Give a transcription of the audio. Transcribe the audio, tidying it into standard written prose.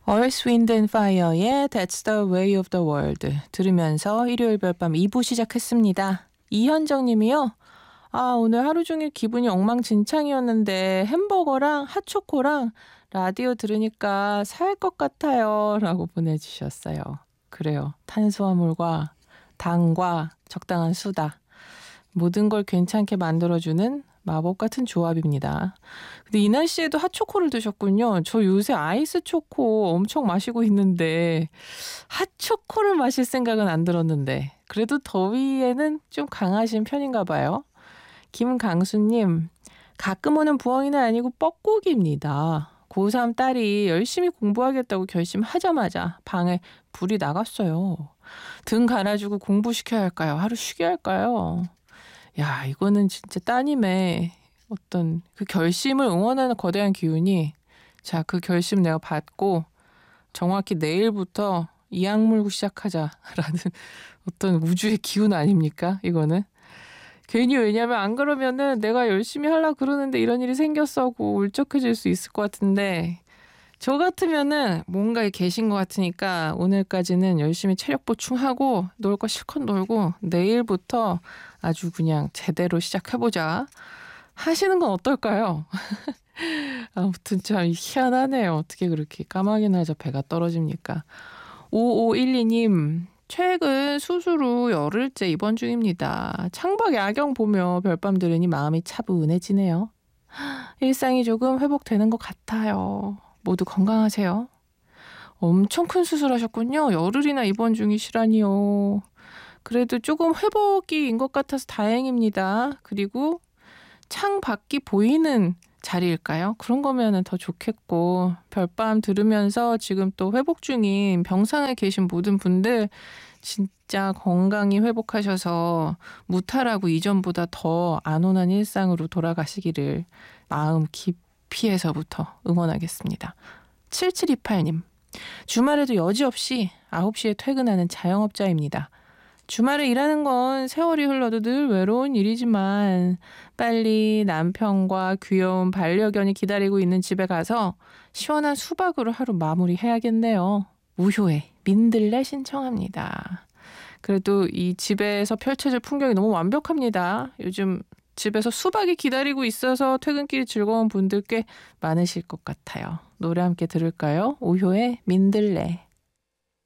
Earth, Wind and Fire의 That's the Way of the World 들으면서 일요일 별밤 2부 시작했습니다. 이현정 님이요. 오늘 하루 종일 기분이 엉망진창이었는데 햄버거랑 핫초코랑 라디오 들으니까 살 것 같아요. 라고 보내주셨어요. 그래요. 탄수화물과 당과 적당한 수다. 모든 걸 괜찮게 만들어주는 마법 같은 조합입니다. 근데 이 날씨에도 핫초코를 드셨군요. 저 요새 아이스 초코 엄청 마시고 있는데 핫초코를 마실 생각은 안 들었는데 그래도 더위에는 좀 강하신 편인가 봐요. 김강수님, 가끔 오는 부엉이는 아니고 뻐꾸기입니다. 고3 딸이 열심히 공부하겠다고 결심하자마자 방에 불이 나갔어요. 등 갈아주고 공부시켜야 할까요? 하루 쉬게 할까요? 야, 이거는 진짜 따님의 어떤 그 결심을 응원하는 거대한 기운이 자, 그 결심 내가 받고 정확히 내일부터 이악 물고 시작하자라는 어떤 우주의 기운 아닙니까? 이거는. 괜히 왜냐면 안 그러면은 내가 열심히 하려고 그러는데 이런 일이 생겼어 하고 울적해질 수 있을 것 같은데 저 같으면은 뭔가에 계신 것 같으니까 오늘까지는 열심히 체력 보충하고 놀 거 실컷 놀고 내일부터 아주 그냥 제대로 시작해보자 하시는 건 어떨까요? 아무튼 참 희한하네요. 어떻게 그렇게 까마귀나 해서 배가 떨어집니까? 5512님, 최근 수술 후 열흘째 입원 중입니다. 창밖 야경 보며 별밤 들으니 마음이 차분해지네요. 일상이 조금 회복되는 것 같아요. 모두 건강하세요. 엄청 큰 수술하셨군요. 열흘이나 입원 중이시라니요. 그래도 조금 회복기인 것 같아서 다행입니다. 그리고 창 밖이 보이는 자리일까요? 그런 거면 더 좋겠고 별밤 들으면서 지금 또 회복 중인 병상에 계신 모든 분들 진짜 건강히 회복하셔서 무탈하고 이전보다 더 안온한 일상으로 돌아가시기를 마음 깊이에서부터 응원하겠습니다. 7728님, 주말에도 여지없이 9시에 퇴근하는 자영업자입니다. 주말에 일하는 건 세월이 흘러도 늘 외로운 일이지만 빨리 남편과 귀여운 반려견이 기다리고 있는 집에 가서 시원한 수박으로 하루 마무리해야겠네요. 우효의 민들레 신청합니다. 그래도 이 집에서 펼쳐질 풍경이 너무 완벽합니다. 요즘 집에서 수박이 기다리고 있어서 퇴근길이 즐거운 분들 꽤 많으실 것 같아요. 노래 함께 들을까요? 우효의 민들레.